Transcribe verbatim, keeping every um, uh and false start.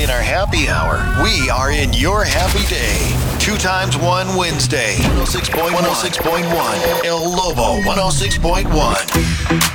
in our happy hour. We are in your happy day. Two times one Wednesday. one oh six point one. El Lobo one oh six point one.